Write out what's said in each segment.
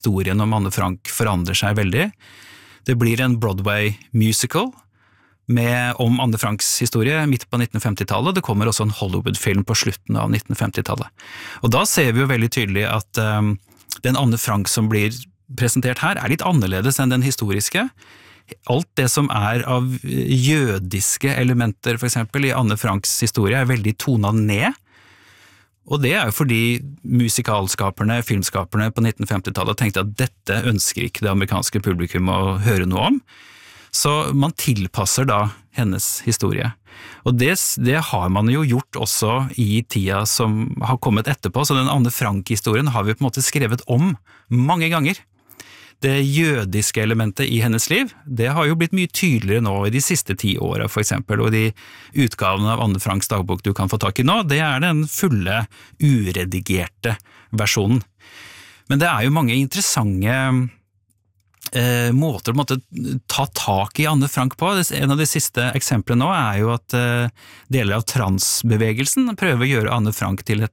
historien om Anne Frank forandrer seg veldig. Det blir en Broadway musical om Anne Franks historie midt på 1950-tallet. Det kommer også en Hollywood-film på slutten av 1950-tallet. Og da ser vi jo veldig tydelig at den Anne Frank som blir presentert her er litt annerledes enn den historiske. Alt det som er av jødiske elementer for eksempel i Anne Franks historie er veldig tonet ned. Og det er jo fordi musikalskaperne, filmskaperne på 1950-tallet tenkte at dette ønsker ikke det amerikanske publikum å høre noe om. Så man tilpasser da hennes historie. Og det har man jo gjort også i tida som har kommet etterpå, så den Anne Frank-historien har vi på en måte skrevet om mange ganger. Det jødiske elementet i hennes liv, det har jo blitt mye tydeligere nå i de siste 10 årene for eksempel, og de utgavene av Anne Franks dagbok du kan få tak i nå, det er den fulle, uredigerte versjonen. Men det er jo mange interessante måter å ta tak i Anne Frank på. En av de siste eksemplene nå er jo at deler av transbevegelsen prøver å gjøre Anne Frank til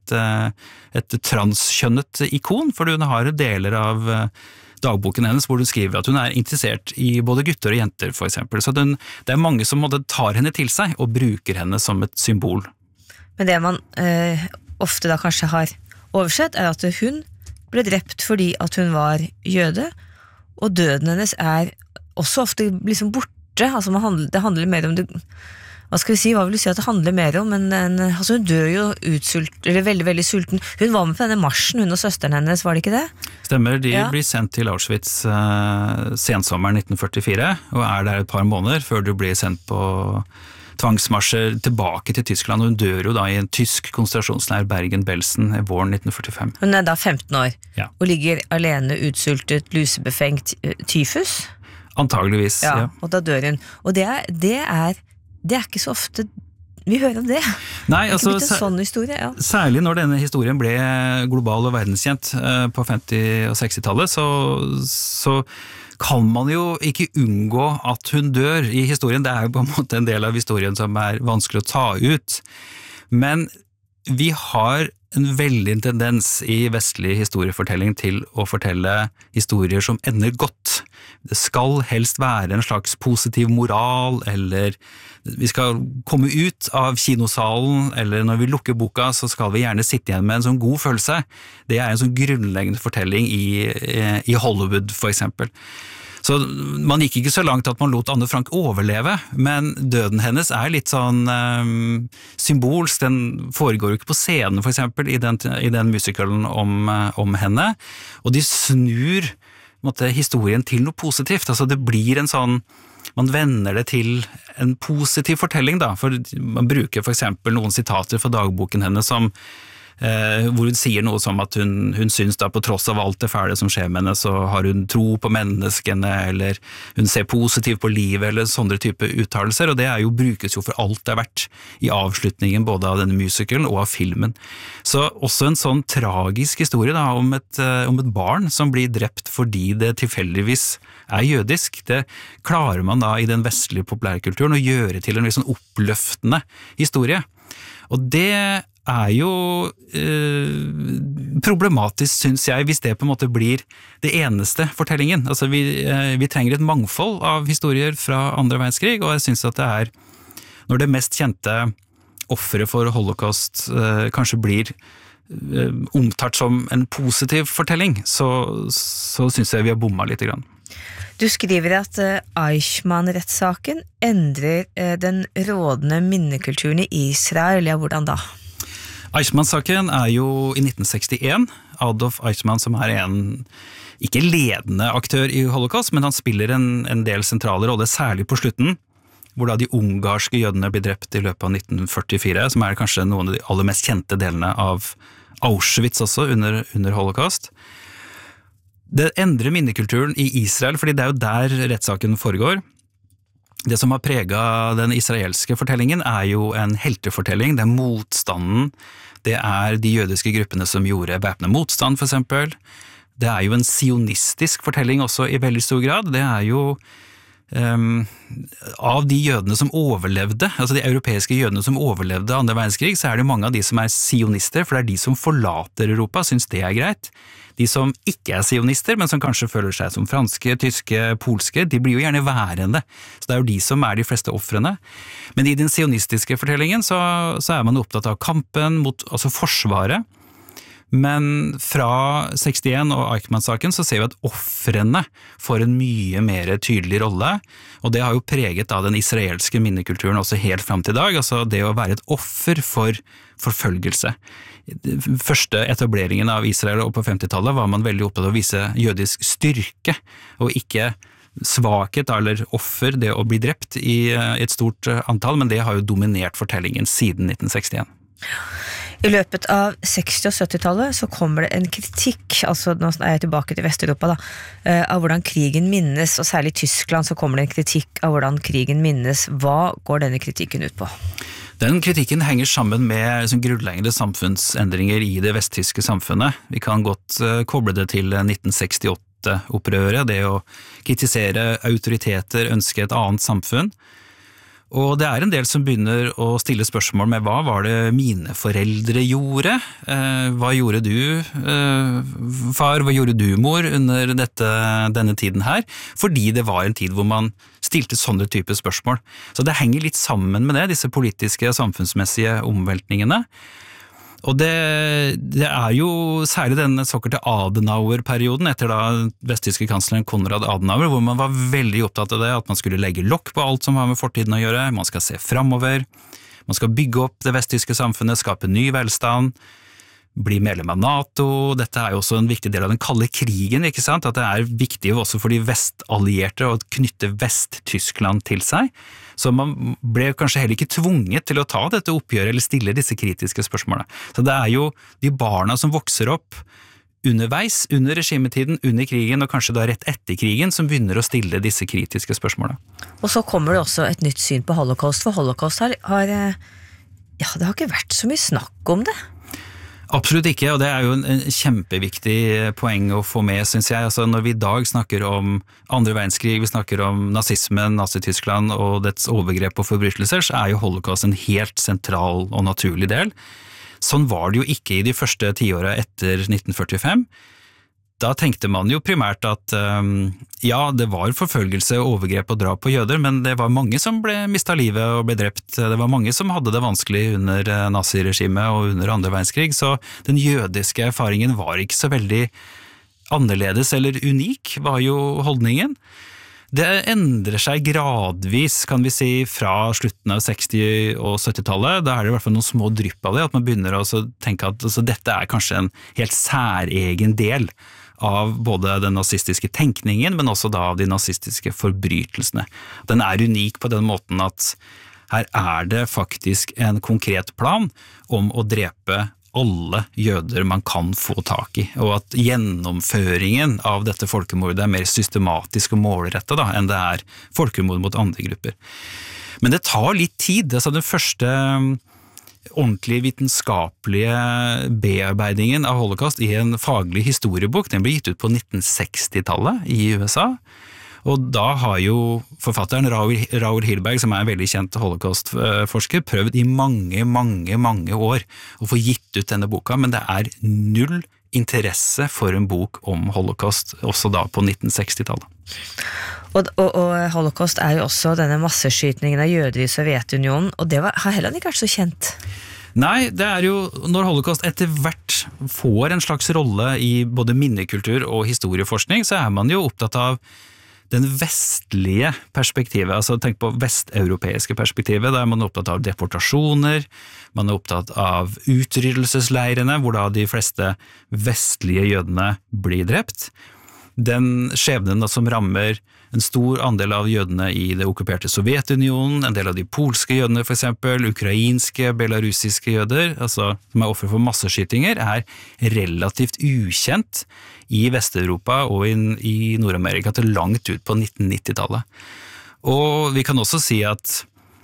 et transkjønnet ikon, for hun har deler av dagboken hennes hvor hun skriver at hun er interessert i både gutter og jenter for eksempel. Så det er mange som tar henne til seg og bruker henne som et symbol. Men det man ofte da kanskje har oversett er at hun ble drept fordi at hun var jøde, og døden hennes er også ofte liksom borte, altså det handler mer om det, hva skal vi si, hva vil du si at det handler mer om, men altså hun dør jo eller veldig, veldig sulten. Hun var med på denne marsjen, hun og søsteren hennes, var det ikke det? Stemmer, de blir sendt til Auschwitz sensommeren 1944, og er der et par måneder før de blir sendt på tvangsmarsjer tilbake til Tyskland, og hun dør jo da i en tysk konsentrasjonsleir Bergen-Belsen i våren 1945. Hun er da 15 år, ja. Og ligger alene utsultet, lusebefengt tyfus? Antageligvis, ja. Og da dør hun. Og det er ikke så ofte vi hører om det. Nei, det er ikke blitt en sånn historie, ja. Særlig når denne historien ble global og verdenskjent på 50- og 60-tallet, så kan man jo ikke unngå at hun dør i historien. Det er jo på en måte en del av historien som er vanskelig å ta ut. Men vi har en veldig tendens i vestlig historiefortelling til å fortelle historier som ender godt. Det skal helst være en slags positiv moral, eller vi skal komme ut av kinosalen, eller når vi lukker boka, så skal vi gjerne sitte igjen med en sånn god følelse. Det er en sånn grunnleggende fortelling i Hollywood, for eksempel. Så man gikk ikke så langt at man lot Anne Frank overleve, men døden hennes er litt sånn symbolsk. Den foregår jo ikke på scenen, for eksempel, i den musicalen om henne, og de snur historien til noe positivt. Altså det blir en sånn, man vender det til en positiv fortelling da, for man bruker for eksempel noen sitater fra dagboken hennes som hvor hun sier noe som at hun syns da på tross av alt det fæle som skjer med henne, så har hun tro på menneskene, eller hun ser positivt på livet, eller sånne type uttalelser, og det er jo, brukes jo for alt det er verdt i avslutningen både av denne musicalen og av filmen. Så også en sånn tragisk historie da, om et barn som blir drept fordi det tilfeldigvis er jødisk. Det klarer man da i den vestlige populærkulturen å gjøre til en litt sånn oppløftende historie. Og det er jo problematisk, synes jeg, hvis det på en måte blir det eneste fortellingen. Altså vi trenger et mangfold av historier fra andre verdenskrig, og jeg synes at det er, når det mest kjente offeret for holocaust kanskje blir omtalt som en positiv fortelling, så synes jeg vi har bommet litt grann. Du skriver at Eichmann-rettssaken endrer den rådende minnekulturen i Israel. Ja, hvordan da? Eichmann-saken er jo i 1961, Adolf Eichmann som er en ikke ledende aktør i holocaust, men han spiller en del sentrale roller, særlig på slutten, hvor da de ungarske jødene blir drept i løpet av 1944, som er kanskje noen av de aller mest kjente delene av Auschwitz også under holocaust. Det endrer minnekulturen i Israel, fordi det er jo der rettssaken foregår. Det som har preget den israelske fortellingen er jo en heltefortelling, det er motstanden, det er de jødiske gruppene som gjorde væpnet motstand for eksempel. Det er jo en sionistisk fortelling også i veldig stor grad, det er jo av de jødene som overlevde, altså de europeiske jødene som overlevde andre verdenskrig, så det mange av de som sionister, for det de som forlater Europa, synes det greit. De som ikke sionister, men som kanskje føler seg som franske, tyske, polske, de blir jo gjerne værende. Så det jo de som de fleste offrene. Men i den sionistiske fortellingen så man opptatt av kampen mot, altså forsvaret. Men fra 61 og Eichmann-saken så ser vi at offrene får en mye mer tydelig rolle, og det har jo preget av den israelske minnekulturen også helt frem til i dag, altså det å være et offer for forfølgelse. Første etableringen av Israel og på 50-tallet var man veldig opptatt av å vise jødisk styrke, og ikke svakhet eller offer, det å bli drept i et stort antall, men det har jo dominert fortellingen siden 1961. I løpet av 60- og 70-tallet så kommer det en kritikk, altså nå jeg tilbake til Vest-Europa da, av hvordan krigen minnes, og særlig i Tyskland så kommer det en kritikk av hvordan krigen minnes. Hva går denne kritikken ut på? Den kritikken henger sammen med grunnleggende samfunnsendringer i det vesttyske samfunnet. Vi kan godt koble det til 1968-opprøret, det å kritisere autoriteter, ønske et annet samfunn. Og det en del som begynner å stille spørsmål med hva var det mine foreldre gjorde? Hva gjorde du, far? Hva gjorde du, mor, under denne tiden her? Fordi det var en tid hvor man stilte sånne type spørsmål. Så det henger litt sammen med det, disse politiske og samfunnsmessige omveltningene. Og det jo særlig denne såkalte Adenauer-perioden etter da vesttyske kansleren Konrad Adenauer, hvor man var veldig opptatt av det, at man skulle legge lokk på alt som har med fortiden å gjøre, man skal se fremover, man skal bygge opp det vesttyske samfunnet, skape ny velstand, bli medlem av NATO. Dette jo også en viktig del av den kalde krigen, ikke sant? At det viktig også for de vestallierte å knytte Vest-Tyskland til seg. Så man ble kanskje heller ikke tvunget til å ta dette oppgjøret eller stille disse kritiske spørsmålene. Så det jo de barna som vokser opp underveis, under regimetiden, under krigen og kanskje da rett etter krigen, som begynner å stille disse kritiske spørsmålene. Og så kommer det også et nytt syn på holocaust, for holocaust det har ikke vært så mye snakk om det. Absolutt ikke, og det jo en kjempeviktig poeng å få med, synes jeg. Altså, når vi i dag snakker om andre verdenskrig, vi snakker om nazismen, Nazi-Tyskland og dets overgrep og forbrytelser, så jo holocaust en helt sentral og naturlig del. Sånn var det jo ikke i de første tiårene etter 1945. Da tenkte man jo primært at ja, det var forfølgelse, overgrep og drap på jøder, men det var mange som ble mistet livet og ble drept. Det var mange som hadde det vanskelig under naziregimet og under andre verdenskrig, så den jødiske erfaringen var ikke så veldig annerledes eller unik, var jo holdningen. Det endrer seg gradvis, kan vi si, fra slutten av 60- og 70-tallet. Da det i hvert fall noen små drypp av det, at man begynner å tenke at altså, dette kanskje en helt særegen del av både den nazistiske tenkningen, men også da av de nazistiske forbrytelsene. Den unik på den måten at her det faktisk en konkret plan om å drepe alle jøder man kan få tak i, og at gjennomføringen av dette folkemordet mer systematisk og målrettet da, enn det folkemord mot andre grupper. Men det tar litt tid. Altså den første ordentlig vitenskapelige bearbeidingen av holocaust i en faglig historiebok, den ble gitt ut på 1960-tallet i USA, og da har jo forfatteren Raoul Hilberg, som en veldig kjent holocaust-forsker, prøvd i mange år å få gitt ut denne boka, men det null interesse for en bok om holocaust, også da på 1960-tallet. Og holocaust jo også denne masseskytningen av jøder i Sovjetunionen, og det har heller ikke vært så kjent. Nei, det jo når holocaust etter hvert får en slags rolle i både minnekultur og historieforskning, så man jo opptatt av den vestlige perspektivet, altså tenk på vesteuropeiske perspektivet, der man opptatt av deportasjoner, man opptatt av utryddelsesleirene, hvor da de fleste vestlige jødene blir drept. Den skjebnen som rammer en stor andel av jødene i det okkuperte Sovjetunionen, en del av de polske jødene for eksempel, ukrainske, belarusiske jøder, altså som offer for masseskytinger, relativt ukjent i Vest-Europa og i Nord-Amerika til langt ut på 1990-tallet. Og vi kan også si at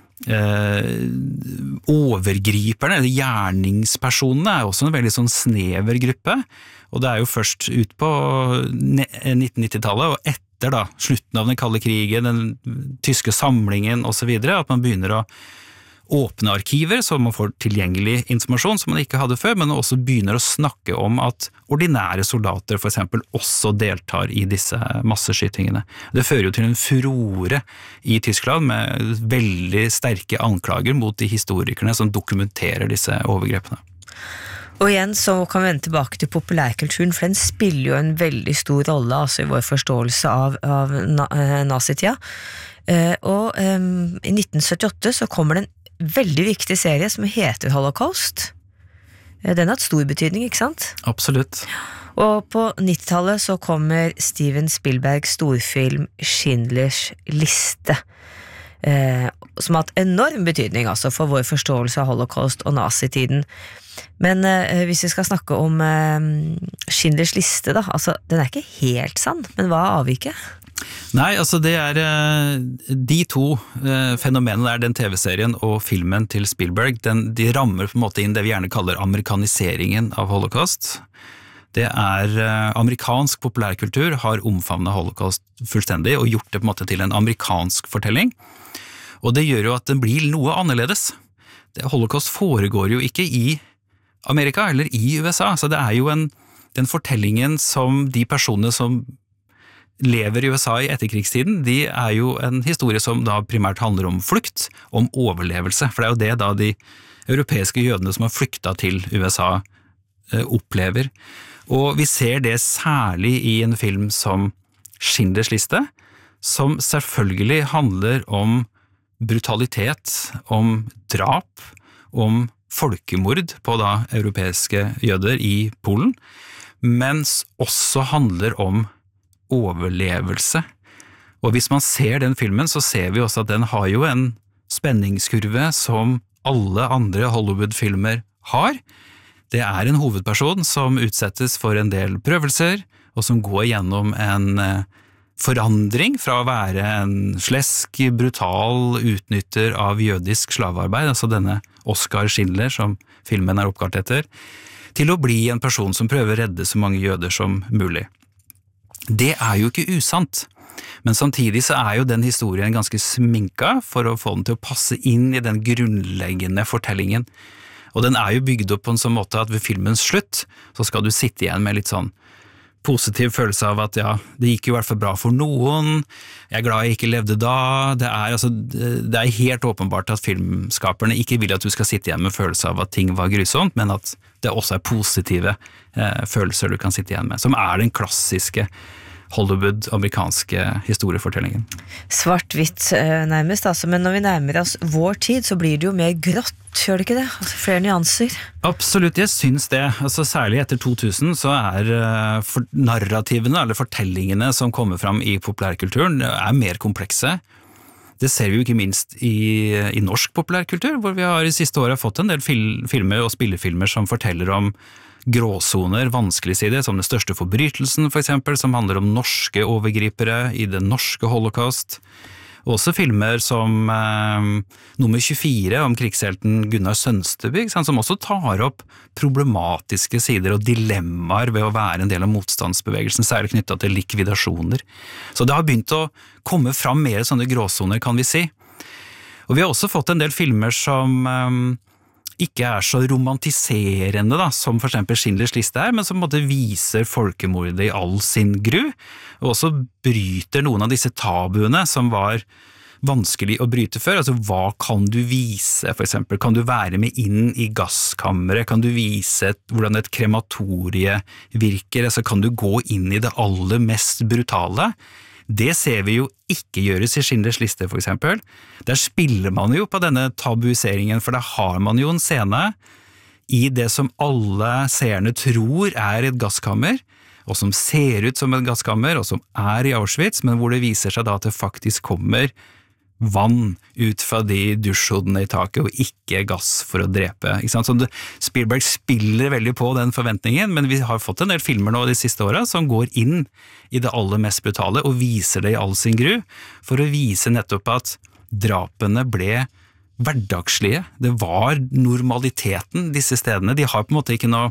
overgriperne, eller gjerningspersonene, også en veldig sånn snever gruppe, og det jo først ut på 1990-tallet og etter etter da, slutten av den kalde krigen, den tyske samlingen og så videre, at man begynner å åpne arkiver, så man får tilgjengelig informasjon som man ikke hadde før, men også begynner å snakke om at ordinære soldater for eksempel også deltar i disse masseskytingene. Det fører jo til en furore i Tyskland med veldig sterke anklager mot de historikerne som dokumenterer disse overgrepene. Og igjen så kan vi vende tilbake til populærkulturen, for den spiller jo en veldig stor rolle altså i vår forståelse av nazitida. Og i 1978 så kommer det en veldig viktig serie som heter Holocaust. Den har hatt stor betydning, ikke sant? Absolutt. Og på 90-tallet så kommer Steven Spielbergs storfilm Schindlers liste, som har hatt enorm betydning altså, for vår forståelse av Holocaust og nazitiden. Men hvis vi skal snakke om Schindlers liste da, altså den er ikke helt sann, men hva er avviket? Nei, altså det de to fenomenene der, den TV-serien og filmen til Spielberg, de rammer på en måte inn det vi gjerne kaller amerikaniseringen av Holocaust. Det amerikansk populærkultur har omfavnet Holocaust fullstendig og gjort det på en måte til en amerikansk fortelling. Og det gjør jo at den blir noe annerledes. Holocaust foregår jo ikke i Amerika eller i USA, så det jo den fortellingen som de personene som lever i USA i etterkrigstiden, de jo en historie som da primært handler om flukt, om overlevelse, for det jo det da de europeiske jødene som har flyktet til USA opplever. Og vi ser det særlig i en film som Schindlers liste, som selvfølgelig handler om brutalitet, om drap, om folkemord på da europeiske jøder i Polen, mens også handler om overlevelse. Og hvis man ser den filmen, så ser vi også at den har jo en spenningskurve som alle andre Hollywood-filmer har. Det en hovedperson som utsettes for en del prøvelser, og som går gjennom en forandring fra å være en slesk, brutal utnytter av jødisk slavearbeid, altså denne Oskar Schindler som filmen oppkalt etter, til å bli en person som prøver å redde så mange jøder som mulig. Det jo ikke usant, men samtidig så jo den historien ganske sminka for å få den til å passe inn i den grunnleggende fortellingen. Og den jo bygd opp på en sånn måte at ved filmens slutt så skal du sitte igjen med litt sånn positiv følelse av at ja, det gikk jo i hvert fall bra for noen, jeg glad jeg ikke levde da, det helt åpenbart at filmskaperne ikke vil at du skal sitte igjen med følelse av at ting var grusomt, men at det også positive følelser du kan sitte igjen med, som den klassiske Hollywood-amerikanske historiefortellingen. Svart-hvitt nærmest, altså, men når vi nærmer oss vår tid, så blir det jo mer grått, gjør det ikke det? Altså flere nyanser. Absolutt, jeg syns det. Altså, særlig etter 2000 så narrativene, eller fortellingene som kommer fram i populærkulturen, mer komplekse. Det ser vi jo ikke minst i norsk populærkultur, hvor vi har i siste året fått en del filmer og spillefilmer som forteller om gråsoner, vanskelige sider, som den største forbrytelsen for eksempel, som handler om norske overgripere i den norske holocaust. Også filmer som nummer 24 om krigshelten Gunnar Sønsteby, som også tar opp problematiske sider og dilemmaer ved å være en del av motstandsbevegelsen, særlig knyttet til likvidasjoner. Så det har begynt å komme fram mer sånne gråsoner, kan vi si. Og vi har også fått en del filmer som ikke så romantiserende da, som for eksempel Schindlers liste men som på en måte viser folkemordet i all sin gru, og også bryter noen av disse tabuene som var vanskelig å bryte før. Altså, hva kan du vise, for eksempel? Kan du være med inn i gasskammeret? Kan du vise hvordan et krematorie virker? Altså, kan du gå inn i det aller mest brutale? Det ser vi jo ikke gjøres i Schindlers liste, for eksempel. Der spiller man jo på denne tabuiseringen, for der har man jo en scene i det som alle seerne tror et gasskammer, og som ser ut som et gasskammer, og som i Auschwitz, men hvor det viser seg da at det faktisk kommer vann ut fra de dusjhodene i taket, og ikke gass for å drepe. Ikke sant? Så Spielberg spiller veldig på den forventningen, men vi har fått en del filmer nå de siste årene som går inn i det aller mest brutale, og viser det i all sin gru, for å vise nettopp at drapene ble hverdagslige. Det var normaliteten disse stedene. De har på en måte ikke noe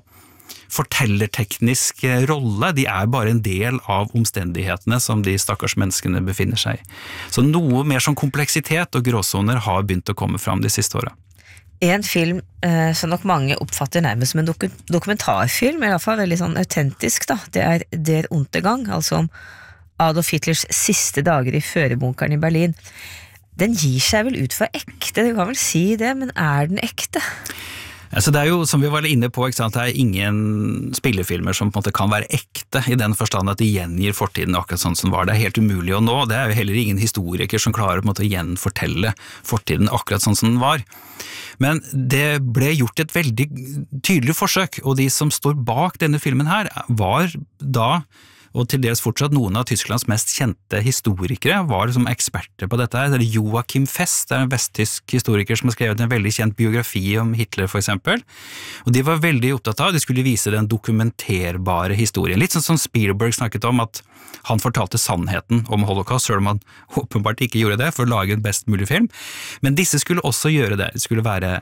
fortellerteknisk rolle, de bare en del av omstendighetene som de stakkars menneskene befinner seg i. Så noe mer sånn kompleksitet og gråsoner har begynt å komme fram de siste årene. En film som nok mange oppfatter nærmest som en dokumentarfilm, i hvert fall veldig sånn autentisk, da. Det Der Untergang, altså om Adolf Hitlers siste dager i førebunkeren i Berlin. Den gir seg vel ut for ekte, du kan vel si det, men den ekte? Altså det jo, som vi var inne på, ikke sant, det ingen spillefilmer som på en måte kan være ekte i den forstand at de gjengir fortiden akkurat sånn som var. Det helt umulig å nå, det jo heller ingen historiker som klarer på en måte å gjenfortelle fortiden akkurat sånn som den var. Men det ble gjort et veldig tydelig forsøk, og de som står bak denne filmen her var da, og til dels fortsatt noen av Tysklands mest kjente historikere var som eksperter på dette her. Det Joachim Fest, en vesttysk historiker som har skrevet en veldig kjent biografi om Hitler for eksempel. Og de var veldig opptatt av, de skulle vise den dokumenterbare historien. Litt sånn som Spielberg snakket om, at han fortalte sannheten om Holocaust, selv om han åpenbart ikke gjorde det for å lage en best mulig film. Men disse skulle også gjøre det. Det skulle være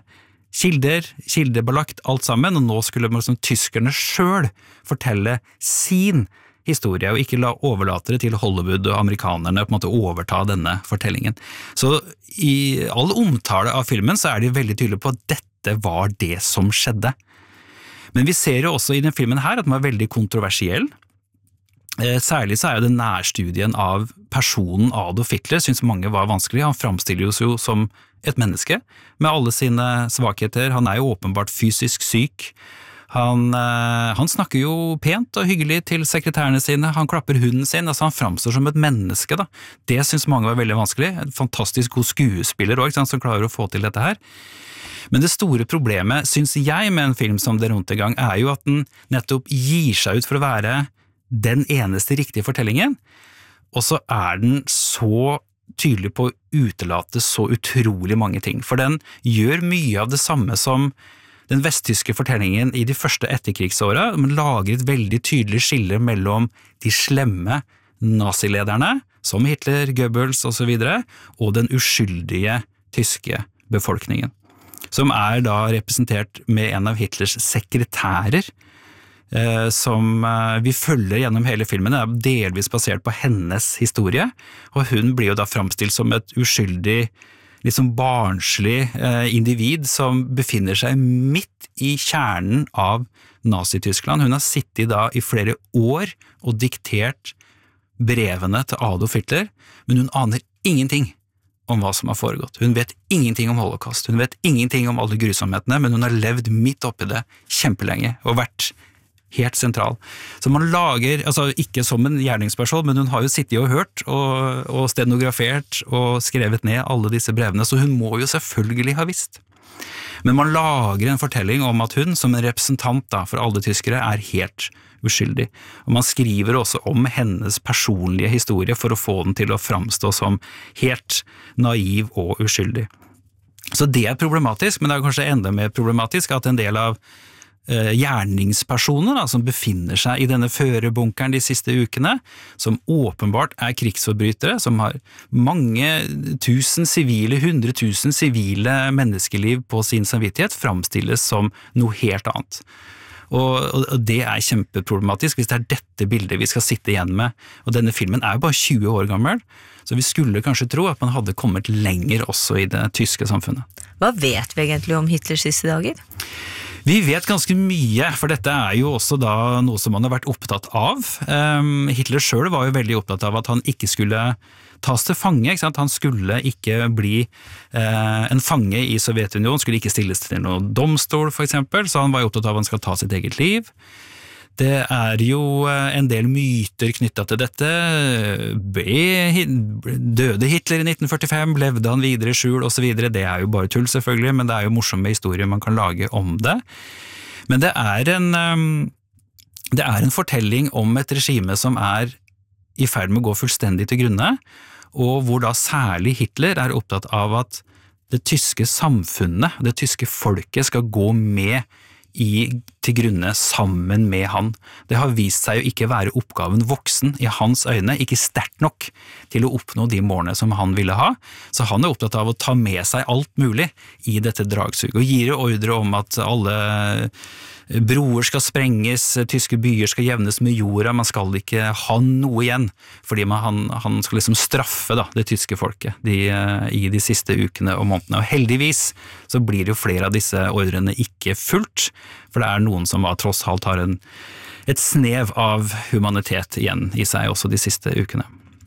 kildebelagt alt sammen, og nå skulle tyskerne selv fortelle sin historie, og ikke overlate det til Hollywood og amerikanerne på en måte overta denne fortellingen. Så i all omtale av filmen så de veldig tydelige på at dette var det som skjedde. Men vi ser jo også i den filmen her at den var veldig kontroversiell. Særlig så jo det nærstudien av personen Adolf Hitler, synes mange var vanskelig. Han framstiller jo som et menneske med alle sine svakheter. Han jo åpenbart fysisk syk. Han snakker jo pent og hyggelig til sekretærene sine, han klapper hunden sin, altså han framstår som et menneske da. Det synes mange var veldig vanskelig, en fantastisk god skuespiller også, som klarer å få til dette her. Men det store problemet, synes jeg, med en film som Der Untergang, jo at den nettopp gir seg ut for å være den eneste riktige fortellingen, og så den så tydelig på å utelate så utrolig mange ting, for den gjør mye av det samme som den vesttyske fortellingen i de første etterkrigsårene, men lager et veldig tydelig skille mellom de slemme nazilederne, som Hitler, Goebbels og så videre, og den uskyldige tyske befolkningen, som da representert med en av Hitlers sekretærer, som vi følger gjennom hele filmen, delvis basert på hennes historie, og hun blir jo da framstilt som et uskyldig liksom barnslig individ som befinner seg midt i kjernen av Nazi-Tyskland. Hun har sittet da i flere år og diktert brevene til Adolf Hitler, men hun aner ingenting om hva som har foregått. Hun vet ingenting om Holocaust, hun vet ingenting om alle grusomhetene, men hun har levd midt oppi det kjempelenge og vært helt sentral. Så man lager, altså ikke som en gjerningsperson, men hun har jo sittet og hørt og stenografert og skrevet ned alle disse brevene, så hun må jo selvfølgelig ha visst. Men man lager en fortelling om at hun, som en representant da, for alle tyskere, helt uskyldig. Og man skriver også om hennes personlige historie for å få den til å framstå som helt naiv og uskyldig. Så det problematisk, men det kanskje enda mer problematisk at en del av gjerningspersoner da, som befinner seg i denne førebunkeren de siste ukene, som åpenbart krigsforbrytere, som har mange tusen sivile, 100 000 sivile menneskeliv på sin samvittighet, framstilles som noe helt annet. Og det kjempeproblematisk hvis det dette bildet vi skal sitte igjen med, og denne filmen jo bare 20 år gammel, så vi skulle kanskje tro at man hadde kommet lenger også i det tyske samfunnet. Hva vet vi egentlig om Hitlers siste dager? Vi vet ganske mye, for dette jo også da noe som han har vært opptatt av. Hitler selv var jo veldig opptatt av at han ikke skulle tas til fange, ikke sant? Han skulle ikke bli en fange i Sovjetunionen, skulle ikke stilles til noen domstol for eksempel, så han var jo opptatt av at han skal ta sitt eget liv. Det jo en del myter knyttet til dette. Døde Hitler i 1945, levde han videre i skjul og så videre. Det jo bare tull selvfølgelig, men det jo morsomme historier man kan lage om det. Men det en fortelling om et regime som i ferd med å gå fullstendig til grunne, og hvor da særlig Hitler opptatt av at det tyske samfunnet, det tyske folket skal gå med i til grunne sammen med han. Det har vist seg å ikke være oppgaven voksen i hans øyne, ikke sterkt nok til å oppnå de målene som han ville ha, så han er opptatt av å ta med seg alt mulig i dette dragsuget, og gir ordre om at alle broer skal sprenges, tyske byer skal jevnes med jorda, man skal ikke ha noe igjen, fordi han skal liksom straffe det tyske folket i de siste ukene og månedene. Og heldigvis så blir det jo flere av disse ordrene ikke fulgt, for det er noen som tross alt har et snev av humanitet igjen i seg også de siste ukene.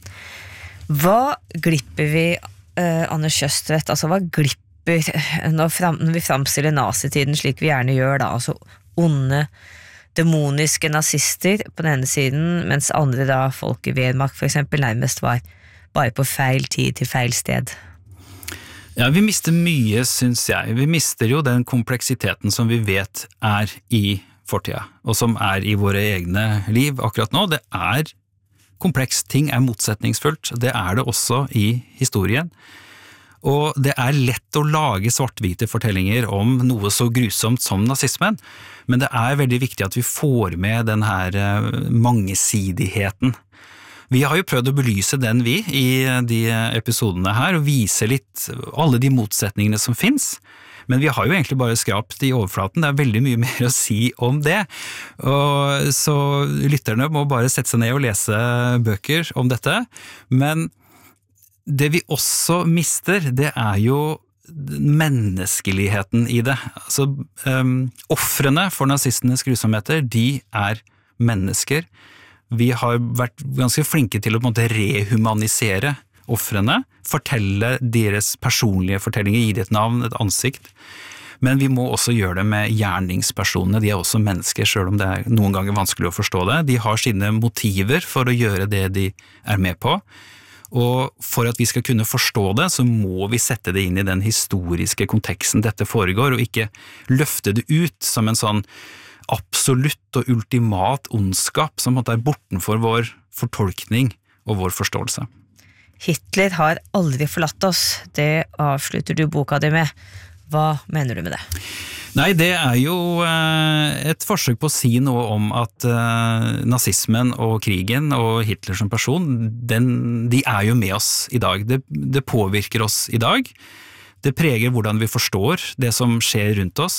Hva glipper vi, Anders Kjøstvedt, altså hva glipper når vi framstiller nazitiden slik vi gjerne gjør da, altså onde, demoniske nazister på den ene siden, mens andre da, folk i Wehrmacht for eksempel, nærmest var bare på feil tid til feil sted? Ja, vi mister mye, synes jeg. Vi mister jo den kompleksiteten som vi vet er i fortida, og som er i våre egne liv akkurat nå. Det er komplekst, ting er motsetningsfullt, det er det også i historien. Og det er lett å lage svart-hvite fortellinger om noe så grusomt som nazismen, men det er veldig viktig at vi får med den her mangesidigheten. Vi har jo prøvd å belyse den i de episodene her, og vise litt alle de motsetningene som finnes, men vi har jo egentlig bare skrapt i overflaten, det er veldig mye mer å si om det, og så lytterne må bare sette seg ned og lese bøker om dette, men det vi også mister, det er jo menneskeligheten i det. Altså, ofrene for nazistenes grusomheter, de er mennesker. Vi har vært ganske flinke til å på en måte rehumanisere ofrene, fortelle deres personlige fortellinger, gi det et navn, et ansikt. Men vi må også gjøre det med gjerningspersonene, de er også mennesker, selv om det er noen ganger vanskelig å forstå det. De har sine motiver for å gjøre det de er med på. Og for at vi skal kunne forstå det, så må vi sette det inn i den historiske konteksten dette foregår, og ikke løfte det ut som en sånn absolutt og ultimat ondskap som er bortenfor vår fortolkning og vår forståelse. Hitler har aldri forlatt oss, det avslutter du boka di med. Hva mener du med det? Nei, det er jo et forsøk på å si noe om at nazismen og krigen og Hitler som person, de er jo med oss i dag. Det påvirker oss i dag. Det preger hvordan vi forstår det som skjer rundt oss.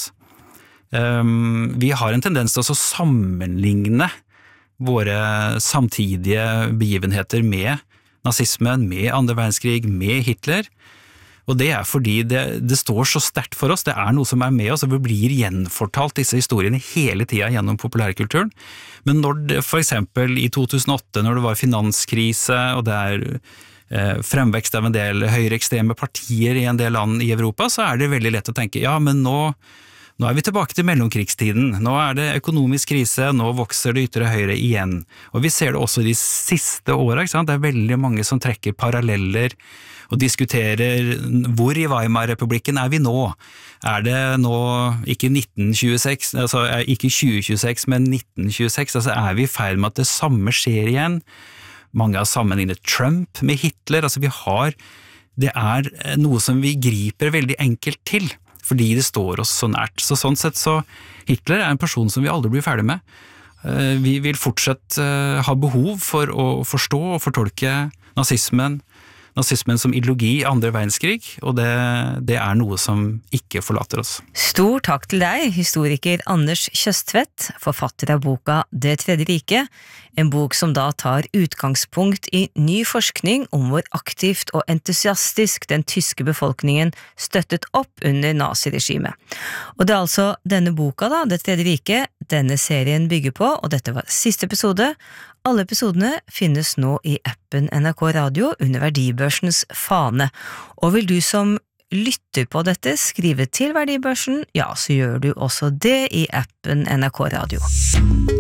Vi har en tendens til å sammenligne våre samtidige begivenheter med nazismen, med andre verdenskrig, med Hitler. Og det er fordi det står så sterkt for oss, det er noe som er med oss, og vi blir gjenfortalt disse historiene hele tiden gjennom populærkulturen. Men når det, for eksempel i 2008, når det var finanskrise, og det er fremvekst av en del høyreekstreme partier i en del land i Europa, så er det veldig lett å tenke, ja, men nå er vi tilbake til mellomkrigstiden, nå er det økonomisk krise, nå vokser det ytre høyre igjen. Og vi ser det også de siste årene, ikke sant? Det er veldig mange som trekker paralleller og diskuterer hvor i Weimar-republikken er vi nå? Er det nå ikke 1926, altså ikke 2026, men 1926, altså er vi i ferd med at det samme skjer igjen? Mange har sammenlignet Trump med Hitler, altså det er noe som vi griper veldig enkelt til, fordi det står oss så nært. Så sånn sett så Hitler er en person som vi aldri blir ferdig med. Vi vil fortsatt ha behov for å forstå og fortolke nazismen som ideologi i andre verdenskrig, og det er noe som ikke forlater oss. Stor takk til deg, historiker Anders Kjøstvedt, forfatter av boka Det tredje riket, en bok som da tar utgangspunkt i ny forskning om hvor aktivt og entusiastisk den tyske befolkningen støttet opp under naziregimet. Og det er altså denne boka da, Det tredje riket, denne serien bygger på, og dette var siste episode. Alle episodene finnes nå i appen NRK Radio under Verdibørsens fane. Og vil du som lytter på dette skrive til Verdibørsen, ja, så gjør du også det i appen NRK Radio.